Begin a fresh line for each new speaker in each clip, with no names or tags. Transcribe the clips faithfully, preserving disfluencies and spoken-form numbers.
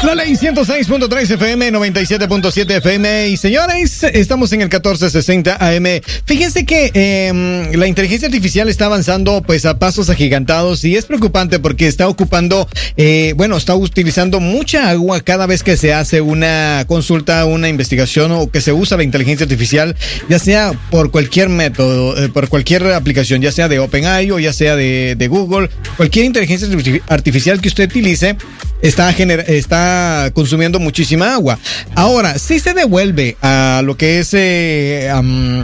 La Ley ciento seis punto tres F M, noventa y siete punto siete F M. Y señores, estamos en el catorce sesenta A M. Fíjense que eh, la inteligencia artificial está avanzando pues a pasos agigantados y es preocupante porque está ocupando, eh, bueno, está utilizando mucha agua cada vez que se hace una consulta, una investigación o que se usa la inteligencia artificial, ya sea por cualquier método, eh, por cualquier aplicación, ya sea de OpenAI o ya sea de, de Google, cualquier inteligencia artificial que usted utilice está, gener- está consumiendo muchísima agua. Ahora, sí se devuelve a lo que es eh, um,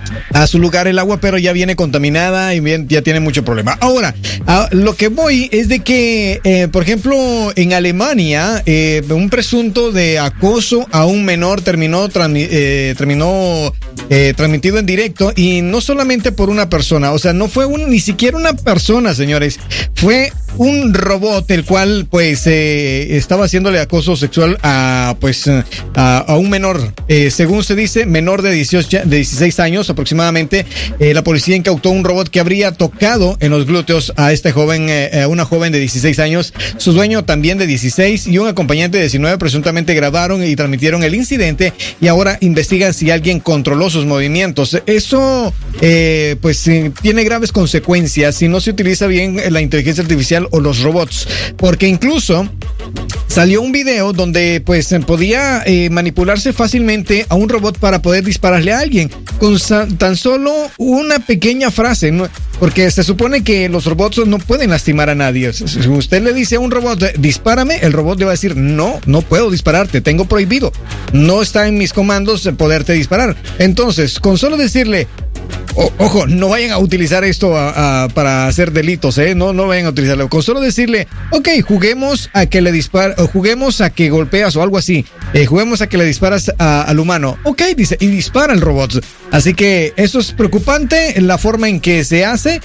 a su lugar el agua, pero ya viene contaminada y bien, ya tiene mucho problema. Ahora, a lo que voy es de que, eh, por ejemplo, en Alemania, eh, un presunto de acoso a un menor terminó, transmi- eh, terminó eh, transmitido en directo, y no solamente por una persona, o sea, no fue un, ni siquiera una persona, señores, fue un robot el cual pues eh, estaba haciéndole acoso sexual a pues a, a un menor, eh, según se dice, menor de dieciocho, de dieciséis años aproximadamente. Eh, la policía incautó un robot que habría tocado en los glúteos a este joven, eh, a una joven de dieciséis años, su dueño también de dieciséis y un acompañante de diecinueve presuntamente grabaron y transmitieron el incidente y ahora investigan si alguien controló sus movimientos. Eso eh, pues eh, tiene graves consecuencias si no se utiliza bien la inteligencia artificial o los robots, porque incluso salió un video donde pues podía eh, manipularse fácilmente a un robot para poder dispararle a alguien con sa- tan solo una pequeña frase, ¿no? Porque se supone que los robots no pueden lastimar a nadie. Si usted le dice a un robot, dispárame, el robot le va a decir, no, no puedo dispararte, tengo prohibido, no está en mis comandos poderte disparar. Entonces, con solo decirle, O, ojo, no vayan a utilizar esto a, a, para hacer delitos, ¿eh? No, no vayan a utilizarlo. Con solo decirle, ok, juguemos a que le dispar, o juguemos a que golpeas o algo así. Eh, juguemos a que le disparas a, al humano. Ok, dice, y dispara el robot. Así que eso es preocupante, la forma en que se hace.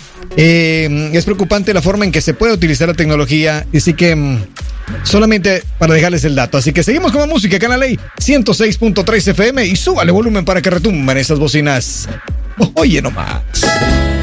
Eh, es preocupante la forma en que se puede utilizar la tecnología. Así que solamente para dejarles el dato. Así que seguimos con la música acá en la Ley ciento seis punto tres F M y súbale volumen para que retumben esas bocinas. Oye nomás.